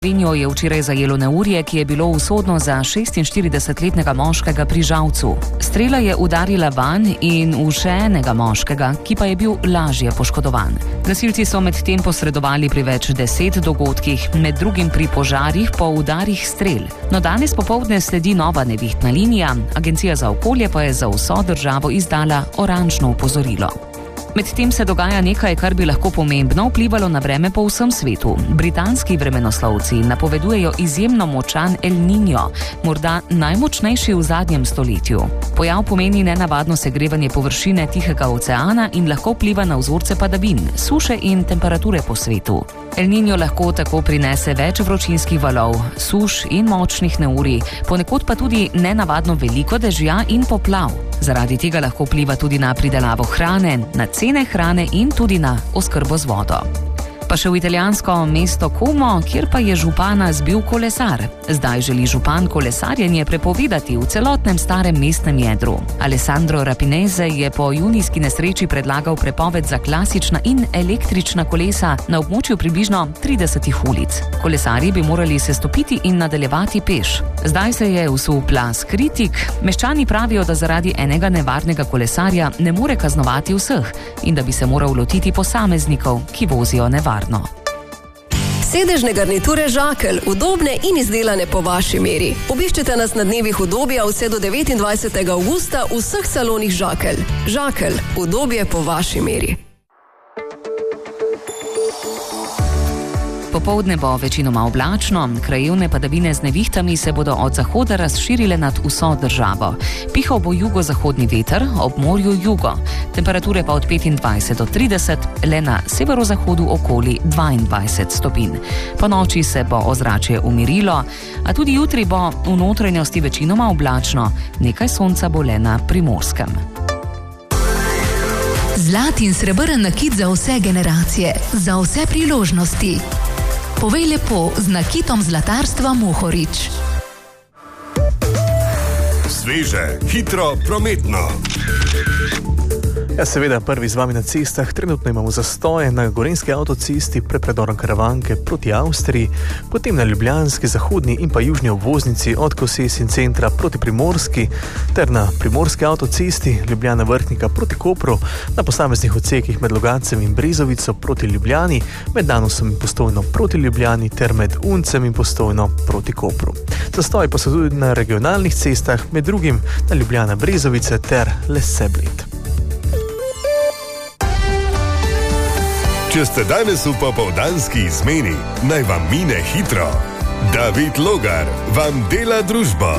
Slovenijo je včeraj zajelo neurje, ki je bilo usodno za 46-letnega moškega pri Žalcu. Strela je udarila vanj in v še enega moškega, ki pa je bil lažje poškodovan. Gasilci so medtem posredovali pri več 10 dogodkih, med drugim pri požarih po udarih strel. No, danes popoldne sledi nova nevihtna linija, Agencija za okolje pa je za vso državo izdala oranžno opozorilo. Medtem se dogaja nekaj, kar bi lahko pomembno vplivalo na vreme po vsem svetu. Britanski vremenoslovci napovedujejo izjemno močan El Niño, morda najmočnejši v zadnjem stoletju. Pojav pomeni nenavadno segrevanje površine Tihega oceana in lahko vpliva na vzorce padavin, suše in temperature po svetu. El Niño lahko tako prinese več vročinskih valov, suš in močnih neurij, ponekod pa tudi nenavadno veliko dežja in poplav. Zaradi tega lahko vpliva tudi na pridelavo hrane, na cene hrane in tudi na oskrbo z vodo. Pa še v italijansko mesto Como, kjer pa je župana zbil kolesar. Zdaj želi župan kolesarjenje prepovedati v celotnem starem mestnem jedru. Alessandro Rapinese je po junijski nesreči predlagal prepoved za klasična in električna kolesa na območju približno 30 ulic. Kolesarji bi morali se stopiti in nadaljevati peš. Zdaj se je vsul plaz kritik. Meščani pravijo, da zaradi enega nevarnega kolesarja ne more kaznovati vseh in da bi se moral lotiti posameznikov, ki vozijo nevarno. Sedežne garniture Žakelj, udobne in izdelane po vaši meri. Obiščite nas na dnevih udobja vse do 29. avgusta v vseh salonih Žakelj. Žakelj, udobje po vaši meri. Popoldne bo večinoma oblačno, krajevne padavine z nevihtami se bodo od zahoda razširile nad vso državo. Pihal bo jugozahodni veter, ob morju jugo. Temperature pa od 25 do 30, le na severozahodu okoli 22 stopinj. Po noči se bo ozračje umirilo, a tudi jutri bo v notranjosti večinoma oblačno, nekaj sonca bo le na Primorskem. Zlat in srebrn nakit za vse generacije, za vse priložnosti. Povej lepo z nakitom zlatarstva Mohorič. Sveže, hitro, prometno. Ja, seveda, prvi z vami na cestah. Trenutno imamo zastoje na gorenjski avtocesti pred predorom Karavanke proti Avstriji, potem na ljubljanski, zahodni in pa južni obvoznici od Kosesin centra proti Primorski, ter na primorski avtocesti Ljubljana Vrhnika proti Kopru, na posameznih odsekih med Logatcem in Brezovico proti Ljubljani, med Danosom in Postojno proti Ljubljani ter med Uncem in Postojno proti Kopru. Zastoji pa so tudi na regionalnih cestah, med drugim na Ljubljana Brezovice ter Leseblet. Če ste danes v popoldanski izmeni, naj vam mine hitro. David Logar vam dela družbo.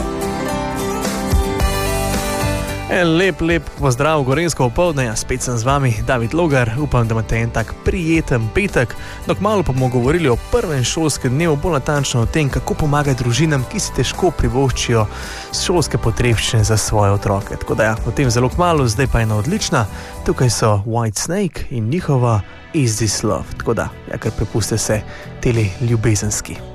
Lep pozdrav, gorenjsko popoldne, spet sem z vami, David Logar. Upam, da imate en tak prijeten petek. No, kmalu pa bomo govorili o prvem šolskem dnevu, bolj natančno o tem, kako pomagati družinam, ki si težko privoščijo šolske potrebščine za svoje otroke. Tako da ja, o tem zelo kmalu, zdaj pa ena odlična. Tukaj so Whitesnake in njihova Is This Love. Tako da, ja, kar prepuste se teli ljubezenski.